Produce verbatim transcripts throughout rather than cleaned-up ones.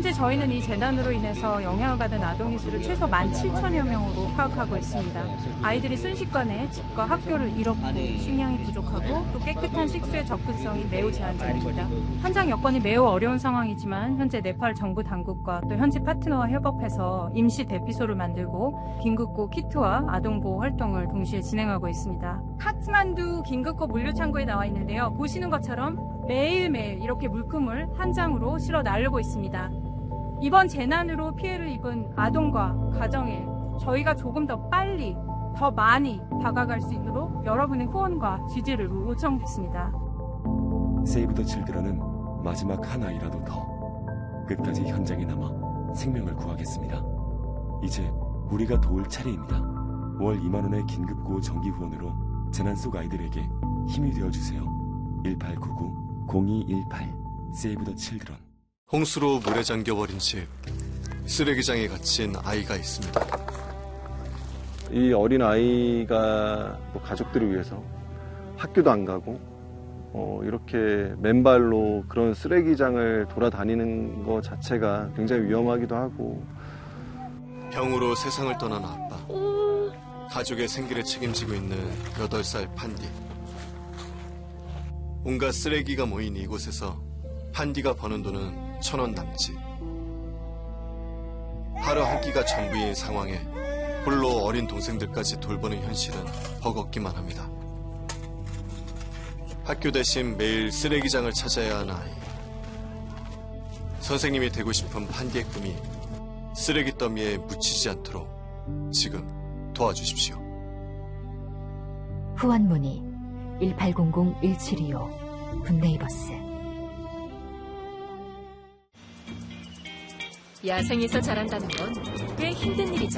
현재 저희는 이 재난으로 인해서 영향을 받은 아동의 수를 최소 만 칠천여 명으로 파악하고 있습니다. 아이들이 순식간에 집과 학교를 잃었고 식량이 부족하고 또 깨끗한 식수의 접근성이 매우 제한적입니다. 현장 여건이 매우 어려운 상황이지만 현재 네팔 정부 당국과 또 현지 파트너와 협업해서 임시 대피소를 만들고 긴급고 키트와 아동보호 활동을 동시에 진행하고 있습니다. 카트만두 긴급고 물류창고에 나와 있는데요. 보시는 것처럼 매일매일 이렇게 물품을 한 장으로 실어 나르고 있습니다. 이번 재난으로 피해를 입은 아동과 가정에 저희가 조금 더 빨리, 더 많이 다가갈 수 있도록 여러분의 후원과 지지를 요청드립니다. 세이브 더 칠드런은 마지막 한 아이라도 더 끝까지 현장에 남아 생명을 구하겠습니다. 이제 우리가 도울 차례입니다. 월 이만 원의 긴급구호 정기 후원으로 재난 속 아이들에게 힘이 되어주세요. 일팔구구 공이일팔 세이브 더 칠드런. 홍수로 물에 잠겨버린 집, 쓰레기장에 갇힌 아이가 있습니다. 이 어린 아이가 가족들을 위해서 학교도 안 가고 어, 이렇게 맨발로 그런 쓰레기장을 돌아다니는 것 자체가 굉장히 위험하기도 하고. 병으로 세상을 떠난 아빠, 가족의 생계를 책임지고 있는 여덟 살 판디. 온갖 쓰레기가 모인 이곳에서 판디가 버는 돈은 천 원 남짓. 하루 한 끼가 전부인 상황에 홀로 어린 동생들까지 돌보는 현실은 버겁기만 합니다. 학교 대신 매일 쓰레기장을 찾아야 하는 아이. 선생님이 되고 싶은 판디의 꿈이 쓰레기 더미에 묻히지 않도록 지금 도와주십시오. 후원 문의 일팔공공 일칠이오 굿네이버스. 야생에서 자란다는 건 꽤 힘든 일이죠.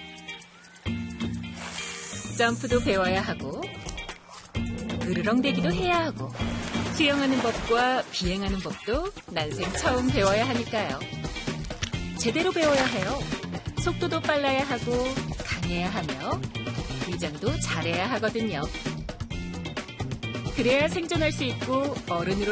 점프도 배워야 하고 으르렁대기도 해야 하고 수영하는 법과 비행하는 법도 난생 처음 배워야 하니까요. 제대로 배워야 해요. 속도도 빨라야 하고 강해야 하며 위장도 잘해야 하거든요. 그래야 생존할 수 있고 어른으로